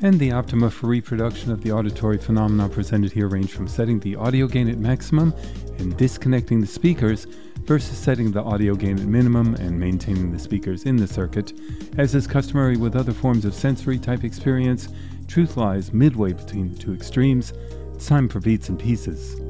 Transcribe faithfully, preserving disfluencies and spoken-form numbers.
And the optima for reproduction of the auditory phenomena presented here range from setting the audio gain at maximum and disconnecting the speakers versus setting the audio gain at minimum and maintaining the speakers in the circuit. As is customary with other forms of sensory type experience, truth lies midway between the two extremes. It's time for Beats and Pieces.